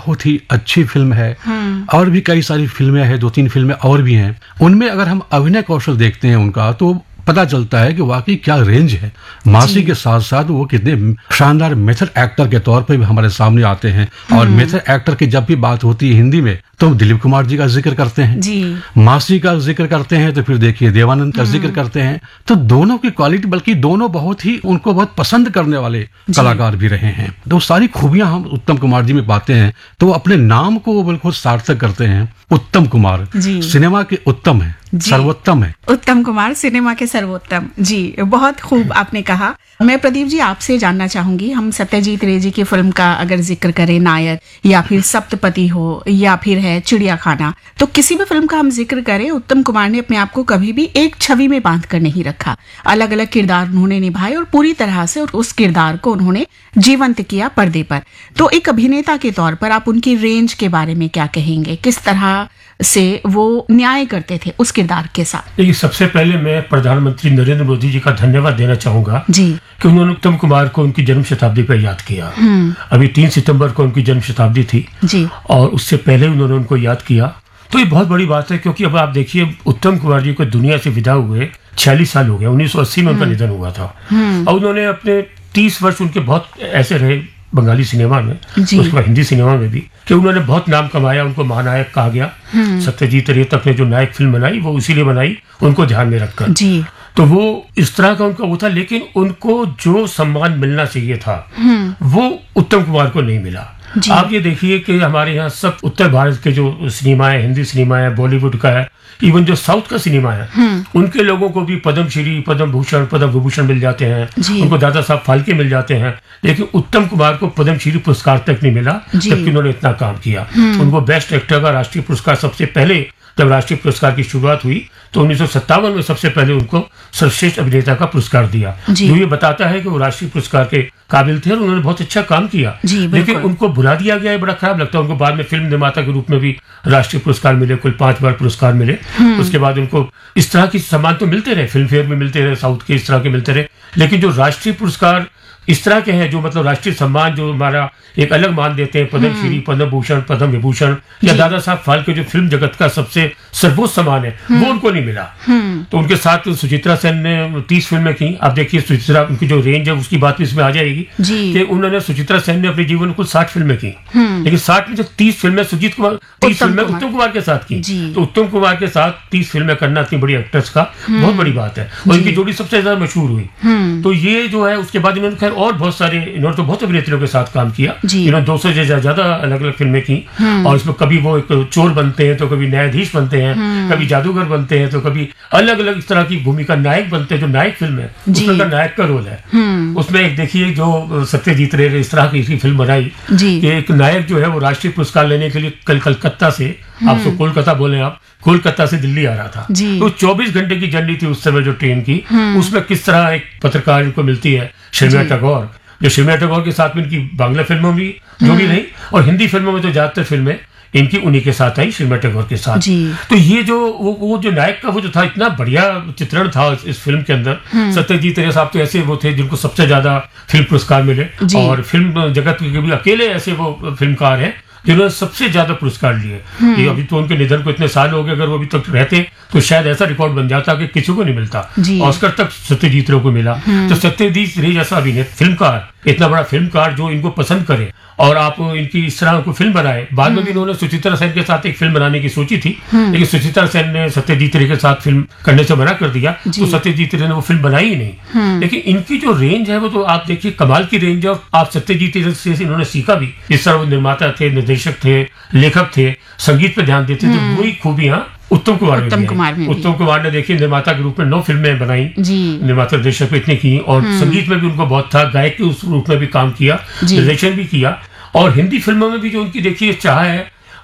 बहुत ही अच्छी फिल्म है। और भी कई सारी फिल्में हैं, 2-3 फिल्में और भी हैं। उनमें अगर हम अभिनय कौशल देखते हैं उनका, तो पता चलता है कि वाकई क्या रेंज है। मासी के साथ साथ वो कितने शानदार मेथड एक्टर के तौर पे भी हमारे सामने आते हैं। और मेथड एक्टर की जब भी बात होती है हिंदी में, तो हम दिलीप कुमार जी का जिक्र करते हैं जी। मासी का जिक्र करते हैं, तो फिर देखिए देवानंद का जिक्र करते हैं। तो दोनों की क्वालिटी, बल्कि दोनों बहुत ही उनको बहुत पसंद करने वाले कलाकार भी रहे हैं। तो सारी खूबियां हम उत्तम कुमार जी में पाते हैं। तो वो अपने नाम को बिल्कुल सार्थक करते हैं। उत्तम कुमार सिनेमा के उत्तम है, सर्वोत्तम है। उत्तम कुमार सिनेमा के सर्वोत्तम जी, बहुत खूब आपने कहा। मैं प्रदीप जी आपसे जानना चाहूंगी, हम सत्यजीत रे जी की फिल्म का अगर जिक्र करें, नायक या फिर सप्तपति हो या फिर है चिड़ियाखाना, तो किसी भी फिल्म का हम जिक्र करें, उत्तम कुमार ने अपने आप को कभी भी एक छवि में बांध कर नहीं रखा। अलग अलग किरदार उन्होंने निभाए और पूरी तरह से उस किरदार को उन्होंने जीवंत किया पर्दे पर। तो एक अभिनेता के तौर पर आप उनकी रेंज के बारे में क्या कहेंगे? किस तरह से वो न्याय करते थे उस किरदार के साथ? देखिए, सबसे पहले मैं प्रधानमंत्री नरेंद्र मोदी जी का धन्यवाद देना चाहूंगा जी, कि उन्होंने उत्तम कुमार को उनकी जन्म शताब्दी पर याद किया। अभी 3 सितंबर को उनकी जन्म शताब्दी थी जी, और उससे पहले उन्होंने उनको याद किया। तो ये बहुत बड़ी बात है, क्योंकि अब आप देखिए, उत्तम कुमार जी को दुनिया से विदा हुए 46 साल हो गए। 1980 में उनका निधन हुआ था। और उन्होंने अपने 30 वर्ष उनके बहुत ऐसे रहे बंगाली सिनेमा में, उसके बाद हिंदी सिनेमा में भी, कि उन्होंने बहुत नाम कमाया। उनको महानायक कहा गया। सत्यजीत रे तक ने जो नायक फिल्म बनाई, वो इसीलिए बनाई उनको ध्यान में रखकर जी। तो वो इस तरह का उनका वो था, लेकिन उनको जो सम्मान मिलना चाहिए था वो उत्तम कुमार को नहीं मिला। आप ये देखिए कि हमारे यहाँ सब उत्तर भारत के जो सिनेमा है, हिंदी सिनेमा है, बॉलीवुड का है, इवन जो साउथ का सिनेमा है, उनके लोगों को भी पद्म श्री, पद्म भूषण, पद्म विभूषण मिल जाते हैं, उनको दादा साहब फाल्के मिल जाते हैं। लेकिन उत्तम कुमार को पद्म श्री पुरस्कार तक नहीं मिला, जबकि उन्होंने इतना काम किया। उनको बेस्ट एक्टर का राष्ट्रीय पुरस्कार, सबसे पहले जब राष्ट्रीय पुरस्कार की शुरुआत हुई तो 1957 में सबसे पहले उनको सर्वश्रेष्ठ अभिनेता का पुरस्कार दिया, जो ये बताता है कि वो राष्ट्रीय पुरस्कार के काबिल थे और उन्होंने बहुत अच्छा काम किया। लेकिन उनको बुला दिया गया, बड़ा खराब लगता है। उनको बाद में फिल्म निर्माता के रूप में भी राष्ट्रीय पुरस्कार मिले, कुल 5 बार पुरस्कार मिले। उसके बाद उनको इस तरह की सम्मान तो मिलते रहे, फिल्म फेयर में मिलते रहे, साउथ के इस तरह के मिलते रहे, लेकिन जो राष्ट्रीय पुरस्कार इस तरह के हैं, जो मतलब राष्ट्रीय सम्मान जो हमारा एक अलग मान देते हैं, पद्म श्री, पद्म भूषण, पद्म विभूषण, या दादा साहब फाल्के जो फिल्म जगत का सबसे सर्वोच्च सम्मान है, वो उनको नहीं मिला। तो उनके साथ सुचित्रा सेन ने 30 फिल्में की। आप देखिए सुचित्रा, उनकी जो रेंज है उसकी बात भी इसमें आ जाएगी कि उन्होंने, सुचित्रा सेन ने अपने जीवन में कुल 60 फिल्में की, लेकिन 60 में से 30 फिल्में सुजीत कुमार, 30 फिल्में उत्तम कुमार के साथ की। तो उत्तम कुमार के साथ 30 फिल्में करना इतनी बड़ी एक्टर्स का बहुत बड़ी बात है, और इनकी जोड़ी सबसे ज्यादा मशहूर हुई। तो ये जो है, उसके बाद इन्होंने खैर और बहुत सारे, इन्होंने तो बहुत अभिनेत्रियों के साथ काम किया। इन्होंने 200 से ज्यादा अलग अलग फिल्में की, और इसमें कभी वो एक चोर बनते हैं, तो कभी न्यायाधीश बनते हैं, कभी जादूगर बनते हैं, तो कभी अलग अलग इस तरह की भूमिका नायक बनते हैं। जो नायक फिल्म है उसमें का नायक का रोल है। उसमें एक देखिए, जो सत्यजीत रे ने इस तरह की फिल्म बनाई कि एक नायक जो है वो राष्ट्रीय पुरस्कार लेने के लिए कलकत्ता से, आप तो कोलकाता बोले, आप कोलकाता से दिल्ली आ रहा था। तो 24 घंटे की जर्नी थी उस समय जो ट्रेन की। उसमें किस तरह एक पत्रकार को मिलती है, शर्मिला टैगोर, जो शर्मिला टैगोर के साथ में इनकी बांग्ला फिल्मों भी जो भी नहीं, और हिंदी फिल्मों में तो ज्यादातर फिल्में इनकी उन्हीं के साथ आई, शर्मिला टैगोर के साथ। तो ये जो वो जो नायक का वो जो था, इतना बढ़िया चित्रण था इस फिल्म के अंदर। सत्यजीत रे साहब तो ऐसे वो थे जिनको सबसे ज्यादा फिल्म पुरस्कार मिले, और फिल्म जगत के भी अकेले ऐसे वो फिल्मकार हैं जिन्होंने सबसे ज्यादा पुरस्कार लिए। अभी तो उनके निधन को इतने साल हो गए, अगर वो अभी तक रहते तो शायद ऐसा रिकॉर्ड बन जाता कि किसी को नहीं मिलता। ऑस्कर तक सत्यजीत रे को मिला। तो सत्यजीत रे जैसा अभिनेता, फिल्मकार, इतना बड़ा फिल्मकार जो इनको पसंद करे और आप इनकी इस तरह को फिल्म बनाए। बाद में भी इन्होंने सुचित्रा सेन के साथ एक फिल्म बनाने की सोची थी, लेकिन सुचित्रा सेन ने सत्यजीत रे के साथ फिल्म करने से मना कर दिया, तो सत्यजीत रे ने वो फिल्म बनाई ही नहीं। लेकिन इनकी जो रेंज है वो तो आप देखिए कमाल की रेंज है। आप सत्यजीत रे से इन्होंने सीखा भी। इस तरह वो निर्माता थे, निर्देशक थे, लेखक थे, संगीत पे ध्यान देते थे। वही खूबियां उत्तम कुमार में उत्तम कुमार ने देखिए निर्माता के रूप में 9 फिल्में बनाई, निर्माता निर्देशक पे इतनी की, और संगीत में भी उनको बहुत था, गायक के उस रूप में भी काम किया, निर्देशन भी किया। और हिंदी फिल्मों में भी जो उनकी देखिए चाह है,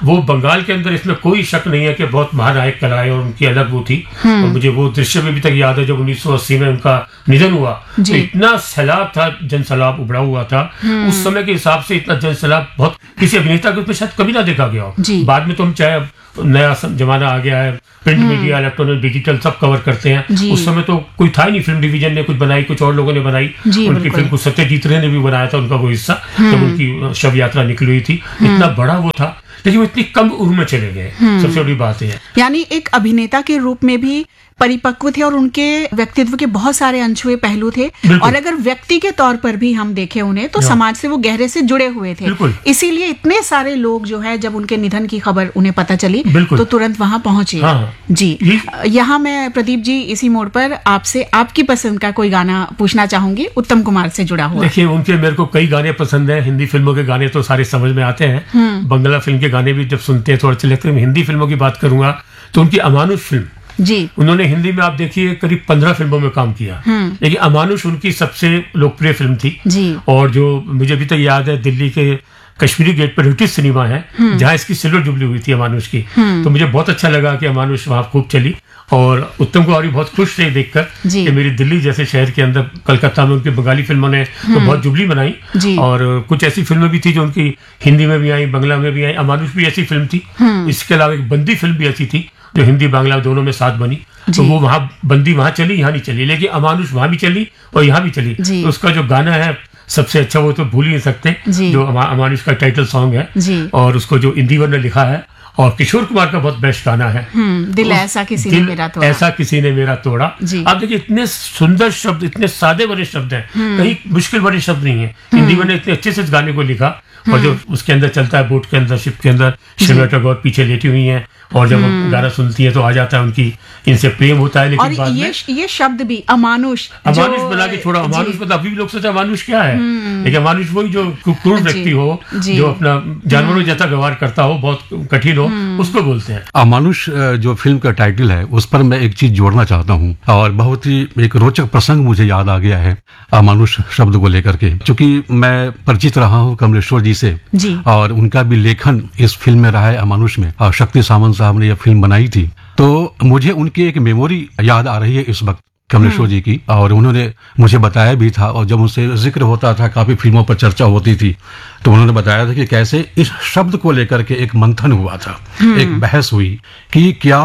वो बंगाल के अंदर, इसमें कोई शक नहीं है कि बहुत महानायक कलाएं और उनकी अलग वो थी। और मुझे वो दृश्य में भी तक याद है जब 1980 में उनका निधन हुआ, तो इतना सैलाब था, जन सैलाब उभरा हुआ था उस समय के हिसाब से। इतना जन सैलाब बहुत किसी अभिनेता के उसमें शायद कभी ना देखा गया हो। बाद में तो हम चाहे नया जमाना आ गया है, प्रिंट मीडिया, इलेक्ट्रॉनिक, डिजिटल सब कवर करते हैं। उस समय तो कोई था ही नहीं, फिल्म डिवीजन ने कुछ बनाई, कुछ और लोगों ने बनाई। उनकी फिल्म को सत्यजीत रे ने भी बनाया था, उनका वो हिस्सा, जब उनकी शव यात्रा निकली हुई थी। इतना बड़ा वो था, लेकिन वो इतनी कम उम्र में चले गए, सबसे बड़ी बात है। यानी एक अभिनेता के रूप में भी परिपक्व थे और उनके व्यक्तित्व के बहुत सारे अनछुए पहलू थे। और अगर व्यक्ति के तौर पर भी हम देखें उन्हें, तो समाज से वो गहरे से जुड़े हुए थे। इसीलिए इतने सारे लोग जो है, जब उनके निधन की खबर उन्हें पता चली तो तुरंत वहां पहुंचे। जी, यहाँ मैं प्रदीप जी इसी मोड़ पर आपसे आपकी पसंद का कोई गाना पूछना चाहूंगी, उत्तम कुमार से जुड़ा हुआ। देखिए, उनके मेरे को कई गाने पसंद है। हिंदी फिल्मों के गाने तो सारे समझ में आते हैं, बंगला फिल्म के गाने भी जब सुनते हैं थोड़ा अच्छे लगते हैं। हिंदी फिल्मों की बात करूंगा तो उनकी अमानुष फिल्म, जी, उन्होंने हिंदी में आप देखिए करीब 15 फिल्मों में काम किया, लेकिन अमानुष उनकी सबसे लोकप्रिय फिल्म थी जी। और जो मुझे अभी तक याद है, दिल्ली के कश्मीरी गेट पर ब्रिटिश सिनेमा है जहां इसकी सिल्वर जुबली हुई थी अमानुष की, तो मुझे बहुत अच्छा लगा कि अमानुष वहां खूब चली। और उत्तम कुमार भी बहुत खुश थे देखकर कि मेरी दिल्ली जैसे शहर के अंदर, कलकत्ता में उनकी बंगाली फिल्मों ने तो बहुत जुबली बनाई। और कुछ ऐसी फिल्में भी थी जो उनकी हिंदी में भी आई, बंगला में भी आई। अमानुष भी ऐसी फिल्म थी। इसके अलावा एक बंदी फिल्म भी ऐसी थी जो हिंदी बांग्ला दोनों में साथ बनी, तो वो वहां बंदी वहां चली, यहाँ नहीं चली, लेकिन अमानुष वहां भी चली और यहाँ भी चली। तो उसका जो गाना है सबसे अच्छा, वो तो भूल ही नहीं सकते, जो अमानुष का टाइटल सॉन्ग है, और उसको जो इंदिवर ने लिखा है, और किशोर कुमार का बहुत बेस्ट गाना है, दिल ऐसा किसी ने मेरा तोड़ा। ऐसा किसी ने मेरा तोड़ा। आप देखिए, इतने सुंदर शब्द, इतने सादे बड़े शब्द हैं, कहीं मुश्किल बड़े शब्द नहीं है। इंदिवर ने इतने अच्छे से इस गाने को लिखा, और जो उसके अंदर चलता है, बोट के अंदर, शिप के अंदर, शर्मिला टैगोर पीछे लेटी हुई हैं, और जब वो गाना सुनती है तो आ जाता है उनकी, इनसे प्रेम होता है। लेकिन बाद में ये शब्द भी अमानुष बना के छोड़ा। अमानुष मतलब अभी भी लोग सोचते हैं अमानुष क्या है, लेकिन अमानुष वही जो क्रूर व्यक्ति हो, जो अपना जानवरों जैसा व्यवहार करता हो, बहुत कठिन हो, उसको बोलते हैं अमानुष। जो फिल्म का टाइटल है उस पर मैं एक चीज जोड़ना चाहता हूँ, और बहुत ही एक रोचक प्रसंग मुझे याद आ गया है अमानुष शब्द को लेकर के, क्योंकि मैं परिचित रहा हूँ कमलेश्वर जी से, और उनका भी लेखन इस फिल्म में रहा है अमानुष में, और शक्ति सामंत साहब ने यह फिल्म बनाई थी। तो मुझे उनकी एक मेमोरी याद आ रही है इस वक्त कमलेश्वर जी की, और उन्होंने मुझे बताया भी था, और जब उनसे जिक्र होता था, काफी फिल्मों पर चर्चा होती थी, तो उन्होंने बताया था कि कैसे इस शब्द को लेकर के एक मंथन हुआ था, एक बहस हुई कि क्या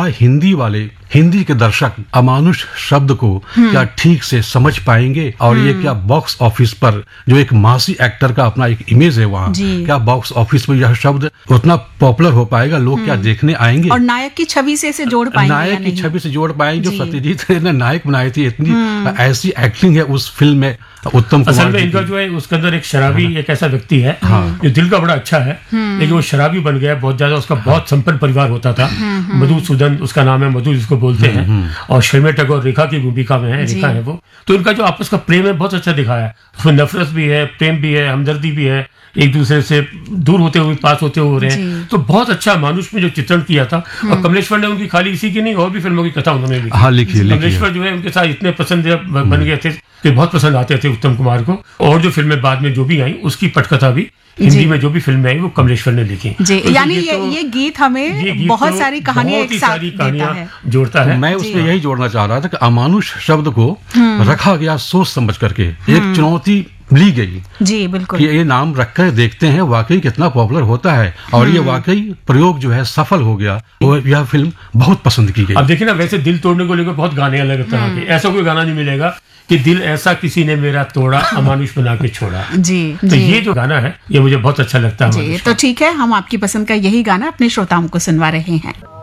हिंदी के दर्शक अमानुष शब्द को क्या ठीक से समझ पाएंगे, और ये क्या बॉक्स ऑफिस पर, जो एक मासी एक्टर का अपना एक इमेज है वहाँ, क्या बॉक्स ऑफिस पर यह शब्द उतना पॉपुलर हो पाएगा, लोग क्या देखने आएंगे, और नायक की छवि से जोड़ पाएंगे, नायक की छवि से जोड़ पाएंगे, जो सत्यजीत रे ने नायक बनाई थी। इतनी ऐसी एक्टिंग है उस फिल्म में उत्तम कुमार। असल में इनका जो है, उसके अंदर एक शराबी एक ऐसा व्यक्ति है जो दिल का बड़ा अच्छा है, लेकिन वो शराबी बन गया बहुत ज्यादा। उसका बहुत संपन्न परिवार होता था, मधुसूदन उसका नाम है, मधु जिसको बोलते हैं, और शर्मिला टैगोर रेखा की भूमिका में है, रेखा है वो। तो इनका जो आपस का प्रेम है बहुत अच्छा दिखाया है, उसमें नफरत भी है, प्रेम भी है, हमदर्दी भी है, एक दूसरे से दूर होते हुए पास होते हो रहे हैं। तो बहुत अच्छा मानुष में जो चित्रण किया था। और कमलेश्वर ने उनकी खाली इसी की नहीं, और भी फिल्मों की कथा उन्होंने लिखी। कमलेश्वर जो है उनके साथ इतने पसंद बन गए थे कि बहुत पसंद आते थे उत्तम कुमार को। और जो फिल्में बाद में जो भी आई, उसकी पटकथा भी हिंदी में जो भी फिल्में आई वो कमलेश्वर ने लिखी। तो यानी ये गीत हमें बहुत सारी कहानियां एक साथ देता है, जोड़ता है। मैं उसमें यही जोड़ना चाह रहा था कि अमानुष शब्द को रखा गया सोच समझ करके, एक चुनौती ली गई जी, बिल्कुल, कि ये नाम रखकर देखते हैं वाकई कितना पॉपुलर होता है, और ये वाकई प्रयोग जो है सफल हो गया, और यह फिल्म बहुत पसंद की गई। अब देखिए ना, वैसे दिल तोड़ने को लेकर बहुत गाने अलग तरह के, ऐसा कोई गाना नहीं मिलेगा कि दिल ऐसा किसी ने मेरा तोड़ा, अमानुष बना के छोड़ा। जी, तो ये जो गाना है ये मुझे बहुत अच्छा लगता है। तो ठीक है, हम आपकी पसंद का यही गाना अपने श्रोताओं को सुनवा रहे हैं।